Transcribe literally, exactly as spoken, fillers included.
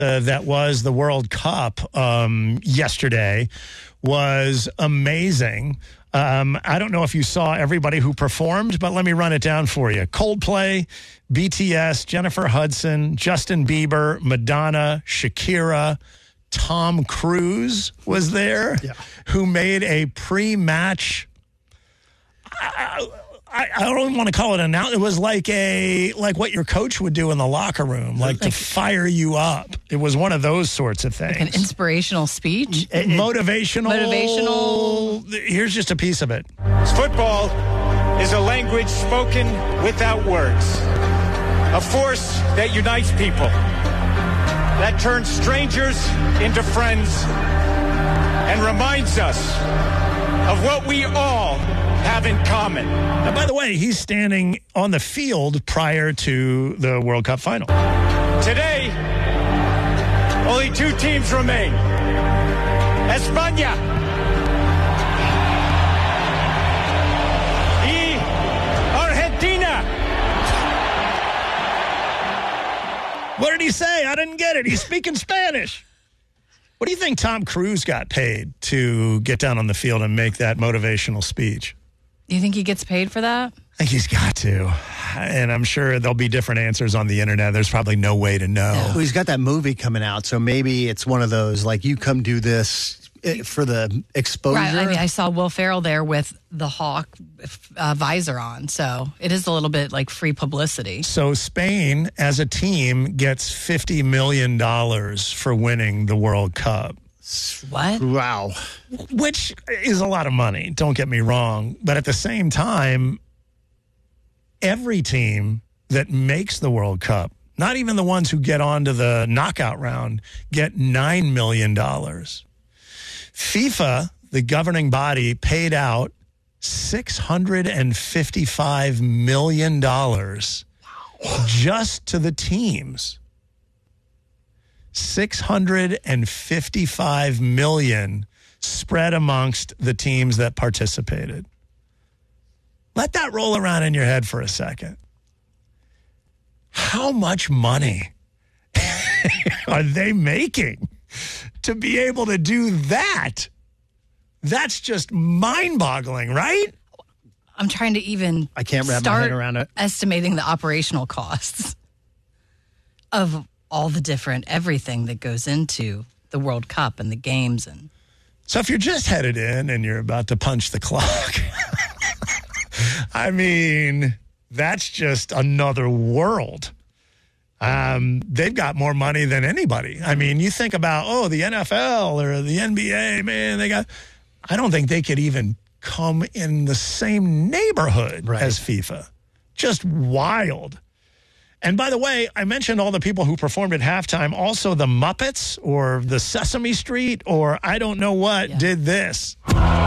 Uh, that was the World Cup um, yesterday was amazing. Um, I don't know if you saw everybody who performed, but let me run it down for you. Coldplay, B T S, Jennifer Hudson, Justin Bieber, Madonna, Shakira, Tom Cruise was there, yeah. who made a pre-match. I, I, I don't even want to call it an out. It was like a like what your coach would do in the locker room, like, like to fire you up. It was one of those sorts of things. Like an inspirational speech, it, motivational. Motivational. Here's just a piece of it. Football is a language spoken without words, a force that unites people, that turns strangers into friends, and reminds us of what we all have in common. Now, by the way, he's standing on the field prior to the World Cup final. Today, only two teams remain. España y Argentina. What did he say? I didn't get it. He's speaking Spanish. What do you think Tom Cruise got paid to get down on the field and make that motivational speech? Do you think he gets paid for that? I think he's got to. And I'm sure there'll be different answers on the internet. There's probably no way to know. Well, he's got that movie coming out, so maybe it's one of those, like, you come do this for the exposure. Right. I mean, I saw Will Ferrell there with the Hawk uh, visor on, so it is a little bit like free publicity. So Spain, as a team, gets fifty million dollars for winning the World Cup. What? Wow. Which is a lot of money, don't get me wrong. But at the same time, every team that makes the World Cup, not even the ones who get on to the knockout round, get nine million dollars. FIFA, the governing body, paid out six hundred fifty-five million dollars wow. just to the teams. six hundred fifty-five million dollars spread amongst the teams that participated. Let that roll around in your head for a second. How much money are they making to be able to do that? That's just mind-boggling, right? I'm trying to even I can't wrap my head around it. Estimating the operational costs of all the different everything that goes into the World Cup and the games. And so if you're just headed in and you're about to punch the clock, I mean, that's just another world. Um, they've got more money than anybody. I mean, you think about, oh, the N F L or the N B A, man, they got, I don't think they could even come in the same neighborhood right. as FIFA. Just wild. And by the way, I mentioned all the people who performed at halftime. Also, the Muppets or the Sesame Street or I don't know what yeah. did this.